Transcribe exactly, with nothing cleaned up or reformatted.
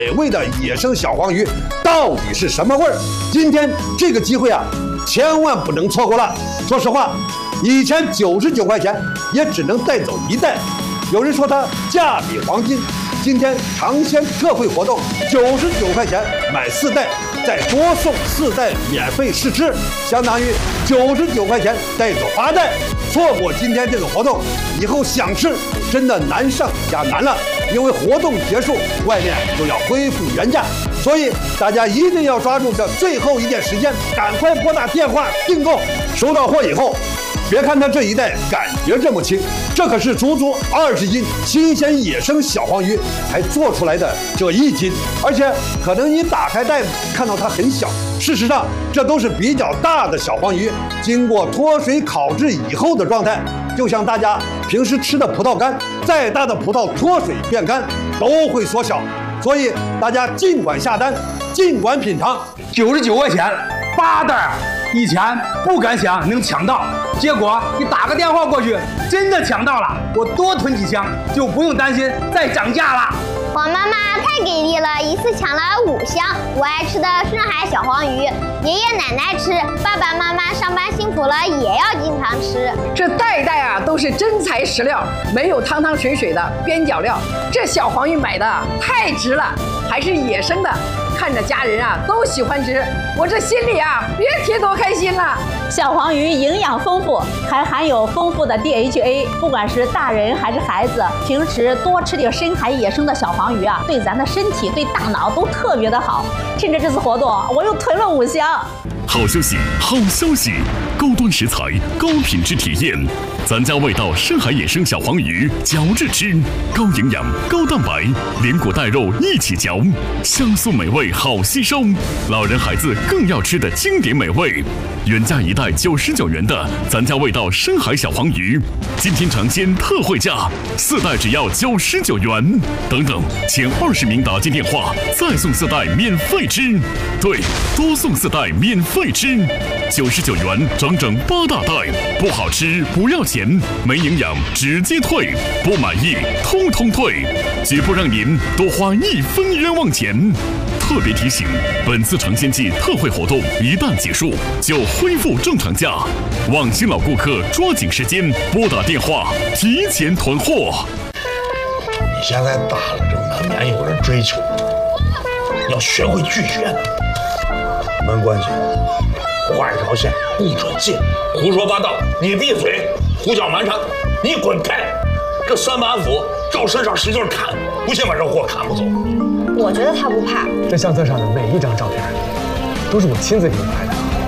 美味的野生小黄鱼到底是什么味儿？今天这个机会啊，千万不能错过了。说实话，以前九十九块钱也只能带走一袋，有人说它价比黄金。今天尝鲜特惠活动，九十九块钱买四袋，再多送四袋免费试吃，相当于九十九块钱带走八袋。错过今天这个活动，以后想吃真的难上加难了。因为活动结束，外面就要恢复原价，所以大家一定要抓住这最后一点时间，赶快拨打电话订购。收到货以后，别看它这一袋感觉这么轻，这可是足足二十斤新鲜野生小黄鱼才做出来的这一斤，而且可能你打开袋子看到它很小，事实上这都是比较大的小黄鱼，经过脱水烤制以后的状态。就像大家平时吃的葡萄干，再大的葡萄脱水变干都会缩小，所以大家尽管下单，尽管品尝。 九十九块钱八袋，以前不敢想能抢到，结果你打个电话过去，真的抢到了。我多囤几箱，就不用担心再涨价了。 黄妈妈太给力了，一次抢了五箱我爱吃的深海小黄鱼，爷爷奶奶吃，爸爸妈妈上班辛苦了也要经常吃。 这袋袋啊都是真材实料，没有汤汤水水的边角料。这小黄鱼买的太值了，还是野生的，看着家人啊都喜欢吃，我这心里啊别提多开心了。 小黄鱼营养丰富，还含有丰富的 D H A， 不管是大人还是孩子，平时多吃点深海野生的小黄鱼啊，对咱的身体、对大脑都特别的好。趁着这次活动，我又囤了五箱。 好消息，好消息！高端食材，高品质体验，咱家味道深海野生小黄鱼，嚼着吃，高营养、高蛋白，连骨带肉一起嚼，香酥美味好吸收，老人孩子更要吃的经典美味。原价一袋九十九元的咱家味道深海小黄鱼，今天尝鲜特惠价，四袋只要九十九元。等等，前二十名打进电话，再送四袋免费吃。对，多送四袋免费吃，九十九元整整八大袋，不好吃不要钱，没营养直接退，不满意通通退，绝不让您多花一分冤枉钱。特别提醒，本次尝鲜季特惠活动一旦结束，就恢复正常价，望新老顾客抓紧时间拨打电话提前囤货。 你现在大了，这难免有人追求，要学会拒绝的。没关系，画一条线，不准进，胡说八道，你闭嘴，胡搅蛮缠，你滚开！这三板斧照身上使劲砍，不信把这货砍不走。 我觉得他不怕。 这相册上的每一张照片，都是我亲自给你拍的。